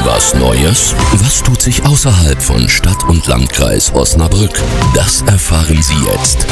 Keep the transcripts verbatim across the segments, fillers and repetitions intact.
Was Neues? Was tut sich außerhalb von Stadt und Landkreis Osnabrück? Das erfahren Sie jetzt.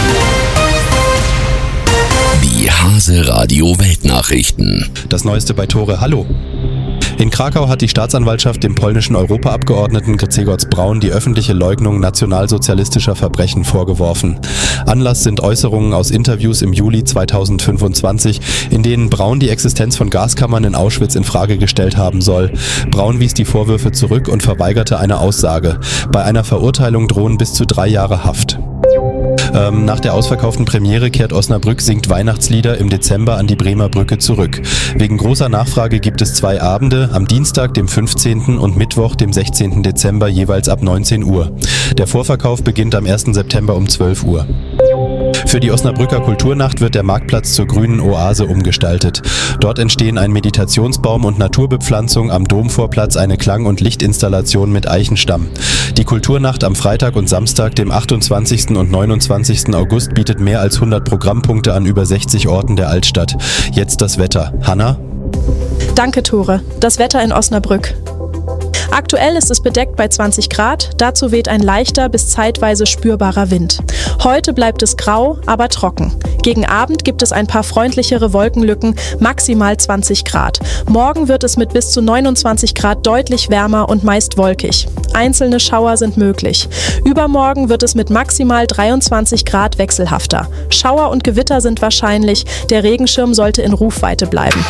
Die Hase Radio Weltnachrichten. Das Neueste bei Tore. Hallo. In Krakau hat die Staatsanwaltschaft dem polnischen Europaabgeordneten Grzegorz Braun die öffentliche Leugnung nationalsozialistischer Verbrechen vorgeworfen. Anlass sind Äußerungen aus Interviews im Juli zweitausendfünfundzwanzig, in denen Braun die Existenz von Gaskammern in Auschwitz in Frage gestellt haben soll. Braun wies die Vorwürfe zurück und verweigerte eine Aussage. Bei einer Verurteilung drohen bis zu drei Jahre Haft. Ähm, nach der ausverkauften Premiere kehrt Osnabrück singt Weihnachtslieder im Dezember an die Bremer Brücke zurück. Wegen großer Nachfrage gibt es zwei Abende, am Dienstag, dem fünfzehnten und Mittwoch, dem sechzehnten Dezember, jeweils ab neunzehn Uhr. Der Vorverkauf beginnt am ersten September um zwölf Uhr. Für die Osnabrücker Kulturnacht wird der Marktplatz zur grünen Oase umgestaltet. Dort entstehen ein Meditationsbaum und Naturbepflanzung, am Domvorplatz eine Klang- und Lichtinstallation mit Eichenstamm. Die Kulturnacht am Freitag und Samstag, dem achtundzwanzigsten und neunundzwanzigsten August, bietet mehr als hundert Programmpunkte an über sechzig Orten der Altstadt. Jetzt das Wetter. Hanna? Danke, Tore. Das Wetter in Osnabrück. Aktuell ist es bedeckt bei zwanzig Grad, dazu weht ein leichter bis zeitweise spürbarer Wind. Heute bleibt es grau, aber trocken. Gegen Abend gibt es ein paar freundlichere Wolkenlücken, maximal zwanzig Grad. Morgen wird es mit bis zu neunundzwanzig Grad deutlich wärmer und meist wolkig. Einzelne Schauer sind möglich. Übermorgen wird es mit maximal dreiundzwanzig Grad wechselhafter. Schauer und Gewitter sind wahrscheinlich, der Regenschirm sollte in Rufweite bleiben.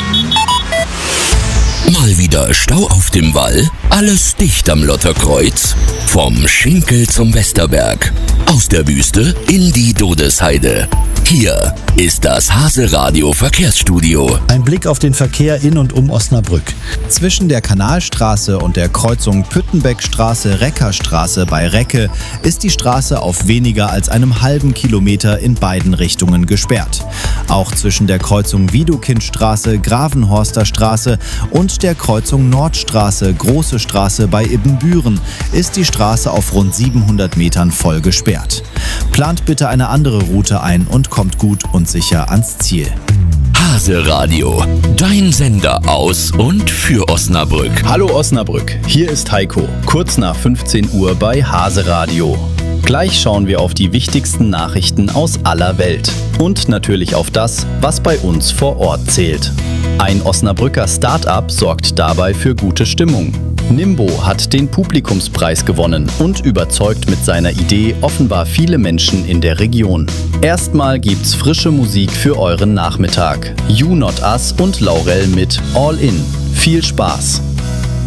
Mal wieder Stau auf dem Wall? Alles dicht am Lotterkreuz? Vom Schinkel zum Westerberg. Aus der Wüste in die Dodesheide. Hier ist das Hase Radio Verkehrsstudio. Ein Blick auf den Verkehr in und um Osnabrück. Zwischen der Kanalstraße und der Kreuzung Püttenbeckstraße-Reckerstraße bei Recke ist die Straße auf weniger als einem halben Kilometer in beiden Richtungen gesperrt. Auch zwischen der Kreuzung Widukindstraße-Gravenhorster Straße und der Kreuzung Nordstraße Große Straße bei Ibbenbüren ist die Straße auf rund siebenhundert Metern voll gesperrt. Plant bitte eine andere Route ein und kommt gut und sicher ans Ziel. Hase Radio, dein Sender aus und für Osnabrück. Hallo Osnabrück, hier ist Heiko, kurz nach fünfzehn Uhr bei Hase Radio. Gleich schauen wir auf die wichtigsten Nachrichten aus aller Welt und natürlich auf das, was bei uns vor Ort zählt. Ein Osnabrücker Start-up sorgt dabei für gute Stimmung. Nimbo hat den Publikumspreis gewonnen und überzeugt mit seiner Idee offenbar viele Menschen in der Region. Erstmal gibt's frische Musik für euren Nachmittag. You Not Us und Laurel mit All In. Viel Spaß!